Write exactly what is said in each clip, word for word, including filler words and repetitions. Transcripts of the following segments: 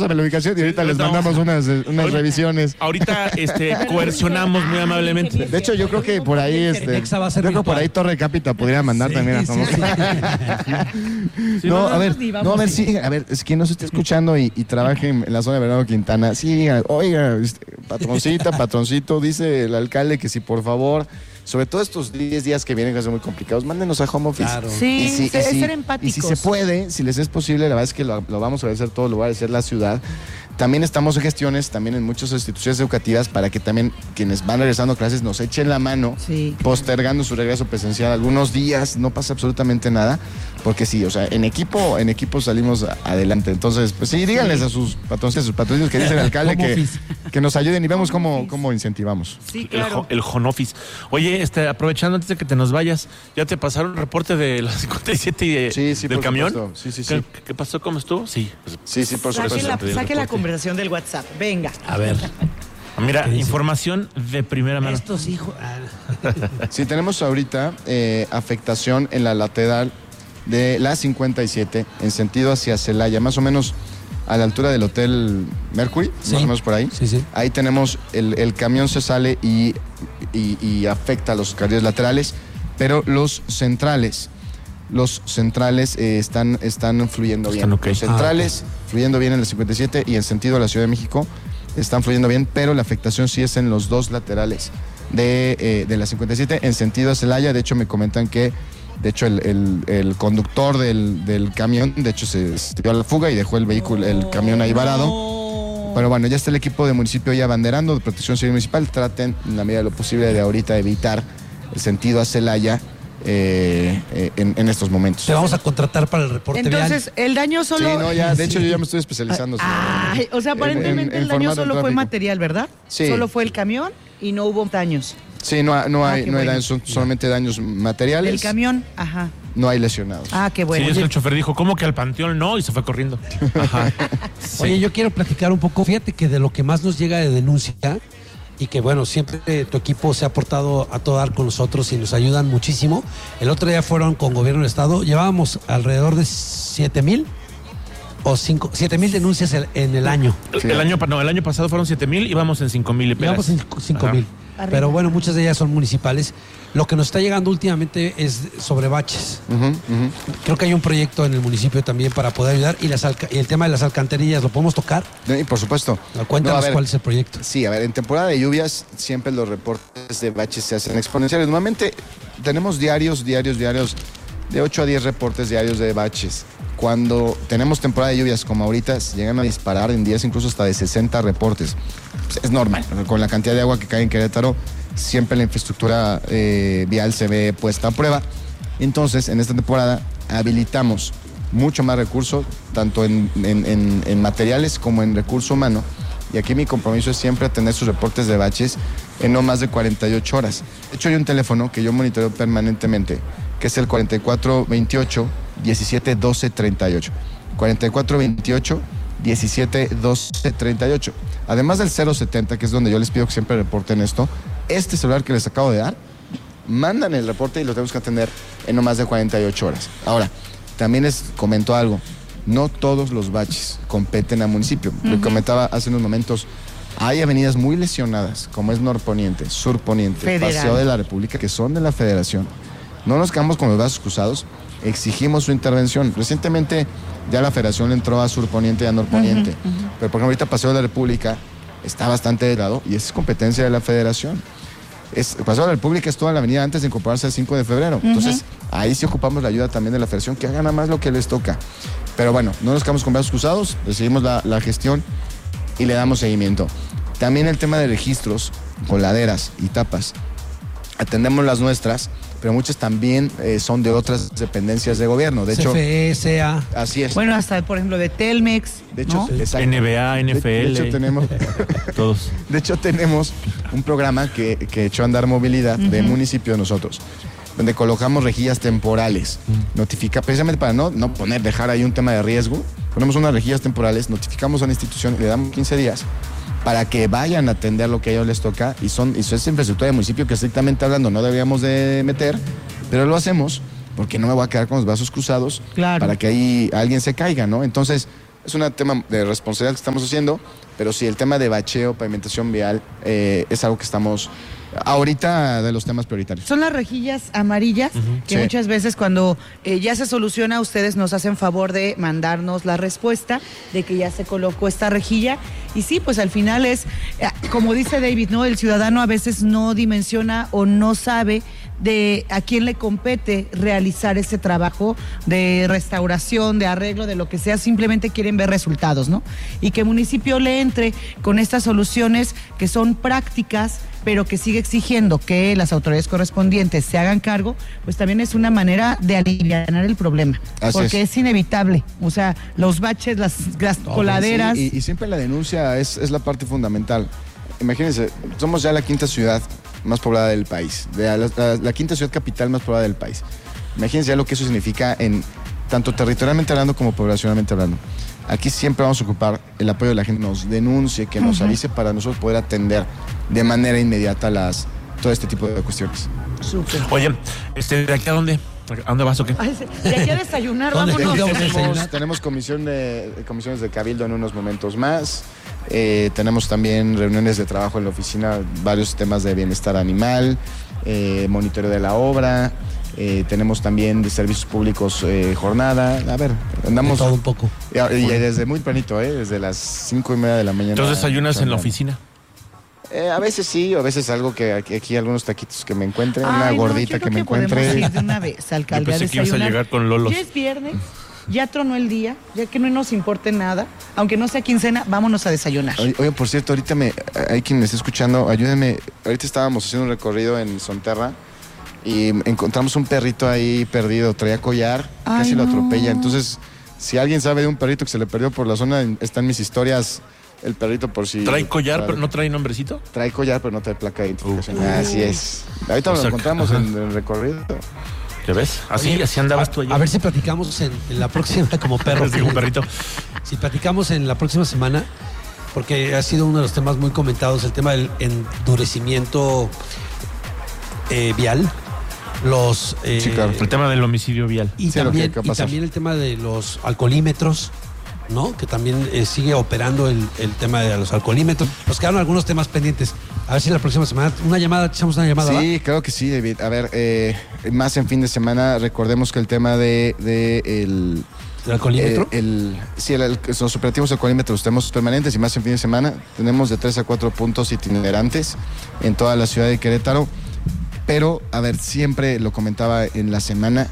pásame la ubicación y ahorita les no. mandamos unas, unas Ahorita- revisiones. Ahorita este, coercionamos muy amablemente. De hecho, yo creo que por ahí, este, Nexa va a ser yo creo que por virtual. ahí Torre Cápita podría mandar Sí, también a sí, Somos. sí. Sí, No, no, a ver, ni vamos no, a ver, ni- sí, a ver, es quien nos esté escuchando y, y trabaje en, en la zona de Bernardo Quintana, sí, diga, oiga, este, patroncita, patroncito, dice el alcalde que si por favor, sobre todo estos diez días que vienen que son muy complicados, mándenos a home office. Claro. Sí, Y si, ser- y si- ser y empáticos. si se puede, si les es posible, la verdad es que lo, lo vamos a hacer todo, lo va a hacer la ciudad. También estamos en gestiones, también en muchas instituciones educativas, para que también quienes van regresando a clases nos echen la mano, Sí. postergando su regreso presencial algunos días, no pasa absolutamente nada, porque sí, o sea, en equipo, en equipo salimos a- adelante. Entonces, pues sí, díganles a sus patrones, a sus patronios que dice el alcalde Home que, office. que nos ayuden y vemos cómo, cómo incentivamos. Sí, El, claro. jo- el home office. Oye, este, aprovechando antes de que te nos vayas, ¿ya te pasaron el reporte de las cincuenta y siete y de- Sí, sí, del por camión? supuesto. Sí, sí, ¿Qué, sí. qué pasó? ¿Cómo estuvo? Sí. pues, Sí, sí, por Saque, supuesto. la, te di el saque la reporte. conversación del WhatsApp. Venga. A ver, Mira, ¿Qué dice? información de primera mano. estos hijos. ah, Sí, tenemos ahorita eh, afectación en la lateral de la cincuenta y siete en sentido hacia Celaya, más o menos a la altura del Hotel Mercury, Sí. más o menos por ahí. Sí, sí. Ahí tenemos, el, el camión se sale y, y- y afecta a los carriles laterales, pero los centrales, los centrales eh, están, están fluyendo Están bien. ok. Los centrales fluyendo bien en la cincuenta y siete y en sentido a la Ciudad de México están fluyendo bien, pero la afectación sí es en los dos laterales de, eh, de la cincuenta y siete en sentido a Celaya. De hecho, me comentan que, de hecho, el, el- el conductor del, del camión, de hecho, se, se dio a la fuga y dejó el vehículo, el camión ahí varado. Pero bueno, ya está el equipo de municipio ya abanderando, de Protección Civil Municipal. Traten, en la medida de lo posible, de ahorita evitar el sentido a Celaya eh, eh, en, en estos momentos. Te vamos a contratar para el reporte Entonces, el daño Sí, solo. no, ya, de hecho, yo ya me estoy especializando. Ay, o sea, En- aparentemente en- en el daño formato solo fue tráfico. material, ¿verdad? Sí. Solo fue el camión y no hubo daños. Sí, no, ha- no Ah, hay, qué no hay bueno. daños, son solamente daños materiales. El camión, ajá. No hay lesionados. Ah, qué bueno. Sí, es que el chofer dijo, ¿cómo que al panteón no? Y se fue corriendo. Ajá. Sí. Oye, yo quiero platicar un poco. Fíjate que de lo que más nos llega de denuncia y que, bueno, siempre eh, tu equipo se ha portado a todo dar con nosotros y nos ayudan muchísimo. El otro día fueron con Gobierno del Estado. Llevábamos alrededor de siete mil o cinco, siete mil denuncias el- en el año. El, el año, pa- no, el año pasado fueron siete mil y vamos en cinco mil y pelas. Llevamos en cinco mil. Pero bueno, muchas de ellas son municipales. Lo que nos está llegando últimamente es sobre baches. Ujú, ujú. Creo que hay un proyecto en el municipio también para poder ayudar. Y, las alca- y el tema de las alcantarillas, ¿lo podemos tocar? Y por supuesto. Cuéntanos No, a ver, cuál es el proyecto. Sí, a ver, en temporada de lluvias siempre los reportes de baches se hacen exponenciales. Normalmente tenemos diarios, diarios, diarios, de ocho a diez reportes diarios de baches. Cuando tenemos temporada de lluvias como ahorita, se llegan a disparar en días incluso hasta de sesenta reportes. Pues es normal, con la cantidad de agua que cae en Querétaro, siempre la infraestructura eh, vial se ve puesta a prueba. Entonces, en esta temporada habilitamos mucho más recursos, tanto en, en- en- en materiales como en recurso humano. Y aquí mi compromiso es siempre atender sus reportes de baches en no más de cuarenta y ocho horas. De hecho, hay un teléfono que yo monitoreo permanentemente, que es el cuarenta y cuatro veintiocho diecisiete doce treinta y ocho. cuarenta y cuatro veintiocho diecisiete doce treinta y ocho. Además del cero setenta, que es donde yo les pido que siempre reporten esto, este celular que les acabo de dar, mandan el reporte y lo tenemos que atender en no más de cuarenta y ocho horas. Ahora, también les comento algo. No todos los baches competen a municipio. Lo comentaba hace unos momentos. Hay avenidas muy lesionadas, como es Norponiente, Surponiente, Federal. Paseo de la República, que son de la Federación. No nos quedamos con los brazos cruzados, exigimos su intervención. Recientemente ya la Federación le entró a Surponiente y a Norponiente. Pero por ejemplo, ahorita Paseo de la República está bastante de lado y es competencia de la Federación. Es, Paseo de la República es toda la avenida antes de incorporarse al cinco de febrero. Entonces, ahí sí ocupamos la ayuda también de la Federación, que hagan nada más lo que les toca. Pero bueno, no nos quedamos con brazos cruzados, recibimos la, la gestión y le damos seguimiento. También el tema de registros, coladeras y tapas. Atendemos las nuestras, pero muchas también eh, son de otras dependencias de gobierno. De hecho, C F E, C A. así es. Bueno, hasta, por ejemplo, de Telmex. de hecho, ¿no? exacto. N B A, N F L. De, de hecho, tenemos... Todos. De hecho, tenemos un programa que, que echó a andar movilidad de municipio de nosotros, donde colocamos rejillas temporales. Notifica, precisamente para no, no poner, dejar ahí un tema de riesgo, ponemos unas rejillas temporales, notificamos a la institución y le damos quince días para que vayan a atender lo que a ellos les toca. Y son, y eso es infraestructura de municipio que estrictamente hablando no deberíamos de meter, pero lo hacemos porque no me voy a quedar con los brazos cruzados Claro. para que ahí alguien se caiga, ¿no? Entonces, Es un tema de responsabilidad que estamos haciendo, pero sí, el tema de bacheo, pavimentación vial, eh, es algo que estamos ahorita de los temas prioritarios. Son las rejillas amarillas uh-huh. que sí. muchas veces cuando eh, ya se soluciona, ustedes nos hacen favor de mandarnos la respuesta de que ya se colocó esta rejilla. Y sí, pues al final es, eh, como dice David, ¿no? El ciudadano a veces no dimensiona o no sabe de a quién le compete realizar ese trabajo de restauración, de arreglo, de lo que sea, simplemente quieren ver resultados, ¿no? Y que el municipio le entre con estas soluciones que son prácticas, pero que sigue exigiendo que las autoridades correspondientes se hagan cargo, pues también es una manera de aliviar el problema. Así porque es. es inevitable. O sea, los baches, las, las no, coladeras. Sí, y, y siempre la denuncia es, es la parte fundamental. Imagínense, somos ya la quinta ciudad más poblada del país, de la, la, la quinta ciudad capital más poblada del país. Imagínense ya lo que eso significa en tanto territorialmente hablando como poblacionalmente hablando. Aquí siempre vamos a ocupar el apoyo de la gente, nos denuncie, que nos uh-huh. avise para nosotros poder atender de manera inmediata las todo este tipo de cuestiones. Súper. Oye, este, ¿de aquí a dónde? ¿A dónde vas o qué? Ay, de aquí a desayunar, vámonos. Tenemos, tenemos comisión de, comisiones de cabildo en unos momentos más. Eh, tenemos también reuniones de trabajo en la oficina, varios temas de bienestar animal, eh, monitoreo de la obra. Eh, tenemos también de servicios públicos eh, jornada. A ver, andamos. De todo un poco. Y, y desde muy planito, ¿eh? Desde las cinco y media de la mañana. Entonces desayunas en la oficina. Eh, a veces sí, o a veces algo que aquí, aquí algunos taquitos que me encuentre, Ay, una no, gordita que, que me encuentre. Ir de una vez, alcalde, Yo pensé que ibas a llegar con lolos. Ya es viernes, ya tronó el día, ya que no nos importe nada, aunque no sea quincena, vámonos a desayunar. Oye, oye, por cierto, ahorita me, hay quien me está escuchando, ayúdenme. Ahorita estábamos haciendo un recorrido en Sonterra y encontramos un perrito ahí perdido, traía collar, Ay, casi no. lo atropella. Entonces, si alguien sabe de un perrito que se le perdió por la zona, están mis historias. El perrito por si... ¿Trae collar, para, pero no trae nombrecito? Trae collar, pero no trae placa de identificación. Uh. Así es. Ahorita O lo sea, encontramos ajá. en el recorrido. ¿Te ves? Así, Oye, así andabas a, tú ayer. A ver si platicamos en, en la próxima, como perro. Digo, perrito. Si platicamos en la próxima semana, porque ha sido uno de los temas muy comentados, el tema del endurecimiento eh, vial. Los, eh, Sí, claro. El tema del homicidio vial. Y, Sí, lo también, que hay que y pasar. también el tema de los alcoholímetros, ¿no? Que también eh, sigue operando el, el tema de los alcoholímetros. Nos quedaron algunos temas pendientes. A ver si la próxima semana, una llamada, echamos una llamada. Sí, creo que sí, David. A ver, eh, más en fin de semana, recordemos que el tema de, de el, ¿El alcoholímetro? eh, el, sí, el, el- los operativos alcoholímetros tenemos permanentes y más en fin de semana. Tenemos de tres a cuatro puntos itinerantes en toda la ciudad de Querétaro. Pero, a ver, siempre lo comentaba en la semana,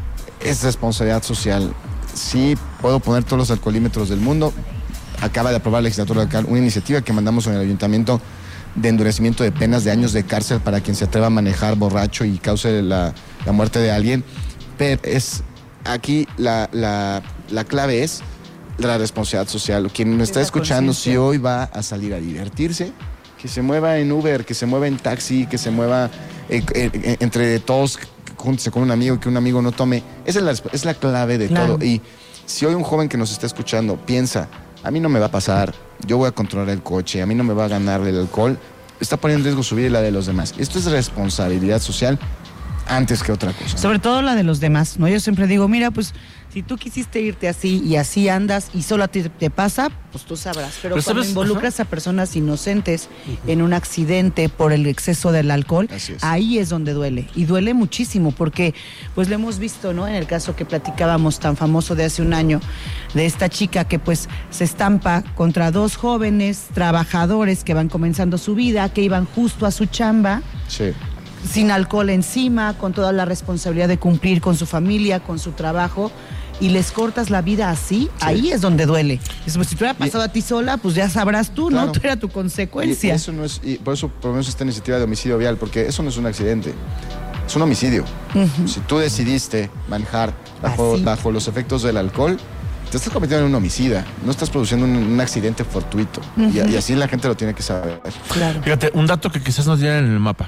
es responsabilidad social. Sí, puedo poner todos los alcoholímetros del mundo. Acaba de aprobar la legislatura local una iniciativa que mandamos en el ayuntamiento de endurecimiento de penas de años de cárcel para quien se atreva a manejar borracho y cause la, la muerte de alguien. Pero es aquí la, la, la clave es la responsabilidad social. Quien me está la escuchando, si conciencia. hoy va a salir a divertirse, que se mueva en Uber, que se mueva en taxi, que se mueva eh, eh, eh, entre todos, júntese con un amigo, que un amigo no tome. Esa es la, es la clave de Claro. todo. Y si hoy un joven que nos está escuchando piensa, a mí no me va a pasar, yo voy a controlar el coche, a mí no me va a ganar el alcohol, está poniendo en riesgo su vida y la de los demás. Esto es responsabilidad social antes que otra cosa. Sobre todo la de los demás, ¿no? Yo siempre digo, mira, pues si tú quisiste irte así y así andas y solo a ti te pasa, pues tú sabrás. Pero, Pero cuando sabes, involucras a personas inocentes en un accidente por el exceso del alcohol, Así es. ahí es donde duele. Y duele muchísimo porque pues lo hemos visto, ¿no? En el caso que platicábamos tan famoso de hace un año, de esta chica que pues se estampa contra dos jóvenes trabajadores que van comenzando su vida, que iban justo a su chamba, Sí. sin alcohol encima, con toda la responsabilidad de cumplir con su familia, con su trabajo, y les cortas la vida así, Sí. ahí es donde duele. Es, pues, si te hubiera pasado a ti sola, pues ya sabrás tú, Claro. ¿no? Tú era tu Y, y consecuencia. eso no es, y por eso por lo menos esta iniciativa de homicidio vial, porque eso no es un accidente, es un homicidio. Ujú. Si tú decidiste manejar bajo, Así. bajo los efectos del alcohol, te estás convirtiendo en un homicida, no estás produciendo un, un accidente fortuito. y, y así la gente lo tiene que saber. Claro. Fíjate, un dato que quizás no tienen en el mapa.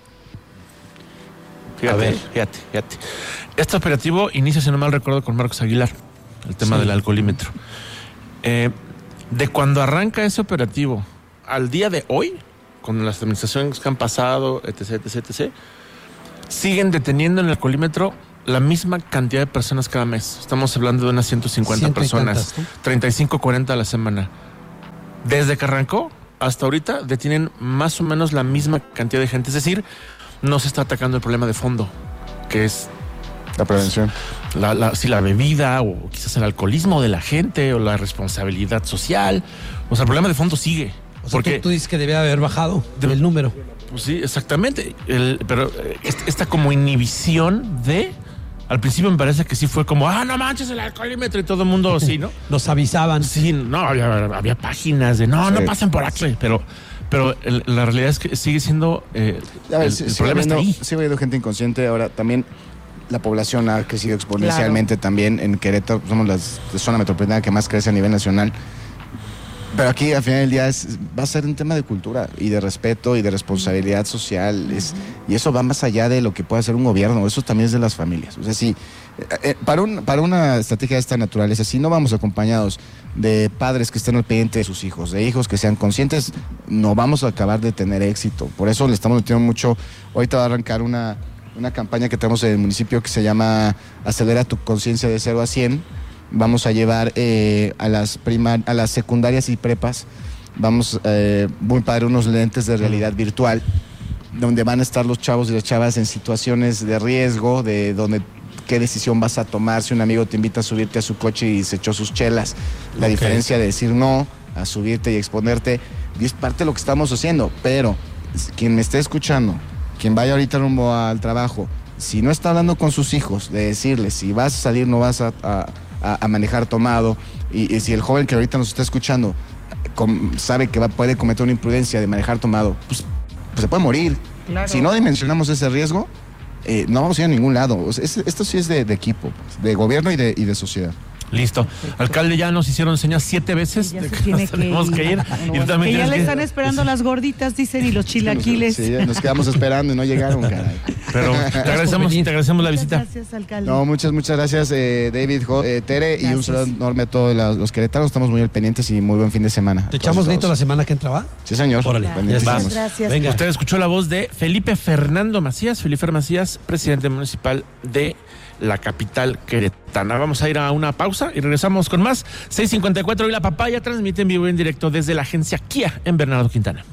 Fíjate, A ver. fíjate, fíjate. Este operativo inicia, si no mal recuerdo, con Marcos Aguilar, el tema Sí. del alcoholímetro. Eh, de cuando arranca ese operativo al día de hoy, con las administraciones que han pasado, etc, etc, etc, siguen deteniendo en el alcoholímetro la misma cantidad de personas cada mes. Estamos hablando de unas ciento cincuenta Ciento y personas, tantas, ¿no? treinta y cinco, cuarenta a la semana. Desde que arrancó hasta ahorita detienen más o menos la misma cantidad de gente. Es decir, no se está atacando el problema de fondo, que es La prevención. la, la, si la bebida o quizás el alcoholismo de la gente o la responsabilidad social. O sea, el problema de fondo sigue. O sea, porque tú, tú dices que debía haber bajado De- el número. Pues sí, exactamente. El, pero eh, est- esta como inhibición de... Al principio me parece que sí fue como, ah, no manches el alcoholímetro y todo el mundo así, ¿no? Nos avisaban. Sí, no, había, había páginas de, no, Sí. no pasen por aquí. Pero, pero el- la realidad es que sigue siendo... Eh, A ver, el, sí- el sigue problema está habiendo, ahí. sigue habiendo gente inconsciente. Ahora también la población ha crecido exponencialmente también. En Querétaro somos la zona metropolitana que más crece a nivel nacional. Pero aquí al final del día es, va a ser un tema de cultura y de respeto y de responsabilidad social. Es, y eso va más allá de lo que puede hacer un gobierno. Eso también es de las familias. O sea, si eh, eh, para, un, para una estrategia de esta naturaleza, si no vamos acompañados de padres que estén al pendiente de sus hijos, de hijos que sean conscientes, no vamos a acabar de tener éxito. Por eso le estamos metiendo mucho. Ahorita va a arrancar una, una campaña que tenemos en el municipio que se llama Acelera tu conciencia de cero a cien. Vamos a llevar eh, a las primar a las secundarias y prepas, vamos, eh, muy padre, unos lentes de realidad virtual, donde van a estar los chavos y las chavas en situaciones de riesgo, de donde qué decisión vas a tomar si un amigo te invita a subirte a su coche y se echó sus chelas. La Ok. diferencia de decir no a subirte y exponerte, y es parte de lo que estamos haciendo. Pero quien me esté escuchando, quien vaya ahorita rumbo al trabajo, si no está hablando con sus hijos, de decirles si vas a salir, no vas a, a, a manejar tomado, y, y si el joven que ahorita nos está escuchando com, sabe que va, puede cometer una imprudencia de manejar tomado, pues, pues se puede morir. Claro. Si no dimensionamos ese riesgo, eh, no vamos a ir a ningún lado. O sea, es- esto sí es de, de equipo, pues, de gobierno y de, y de sociedad. Listo. Alcalde, ya nos hicieron señas siete veces Ya de se que tiene nos que tenemos ir. que ir. Bueno, Y tú también que ya tienes le que- están esperando las gorditas, dicen, y los chilaquiles. Sí, nos quedamos esperando y no llegaron, caray. Pero te agradecemos, venir. te agradecemos la Muchas visita. gracias, alcalde. No, muchas, muchas gracias, eh, David, Jo- eh, Tere, y un Gracias. saludo enorme a todos los, los queretanos. Estamos muy al pendientes y muy buen fin de semana. ¿Te echamos grito la semana que entra, va? Sí, señor. Órale, Pendientes ya Muchas estamos. gracias. Venga. Usted escuchó la voz de Felipe Fernando Macías, Felipe Macías, presidente municipal de la capital queretana. Vamos a ir a una pausa y regresamos con más. seis cincuenta y cuatro y La Papaya transmite en vivo y en directo desde la agencia Kia en Bernardo Quintana.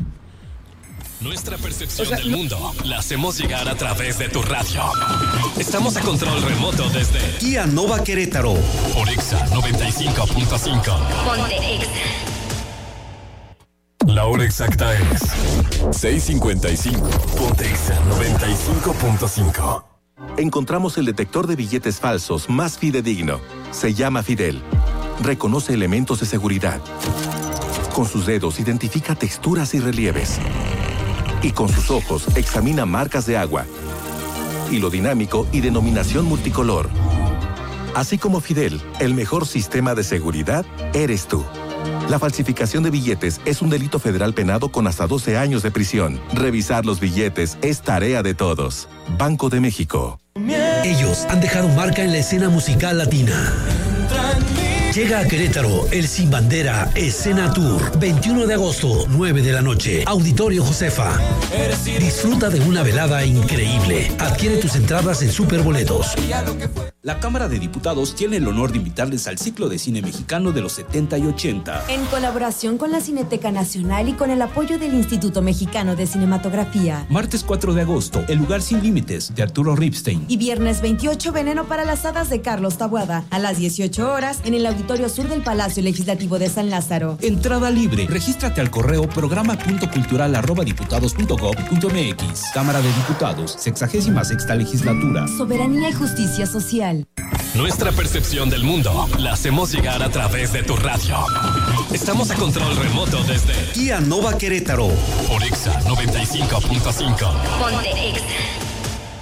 Nuestra percepción del mundo la hacemos llegar a través de tu radio. Estamos a control remoto desde Kia Nova Querétaro. por Exa noventa y cinco punto cinco. Ponte Exa. La hora exacta es seis cincuenta y cinco. Ponte Exa noventa y cinco punto cinco. Encontramos el detector de billetes falsos más fidedigno. Se llama Fidel. Reconoce elementos de seguridad. Con sus dedos identifica texturas y relieves. Y con sus ojos examina marcas de agua, hilo dinámico y denominación multicolor. Así como Fidel, el mejor sistema de seguridad eres tú. La falsificación de billetes es un delito federal penado con hasta doce años de prisión. Revisar los billetes es tarea de todos. Banco de México. Ellos han dejado marca en la escena musical latina. Llega a Querétaro el Sin Bandera Escena Tour. veintiuno de agosto, nueve de la noche. Auditorio Josefa. Disfruta de una velada increíble. Adquiere tus entradas en Superboletos. La Cámara de Diputados tiene el honor de invitarles al ciclo de cine mexicano de los setenta y ochenta. En colaboración con la Cineteca Nacional y con el apoyo del Instituto Mexicano de Cinematografía. Martes cuatro de agosto, El lugar sin límites, de Arturo Ripstein. Y viernes veintiocho, Veneno para las hadas de Carlos Taboada. A las dieciocho horas, en el Auditorio Sur del Palacio Legislativo de San Lázaro. Entrada libre. Regístrate al correo programa punto cultural arroba diputados punto gob punto mx. Cámara de Diputados, sexagésima sexta legislatura. Soberanía y justicia social. Nuestra percepción del mundo la hacemos llegar a través de tu radio. Estamos a control remoto desde Kia Nova Querétaro. por Exa noventa y cinco punto cinco. Ponte Exa.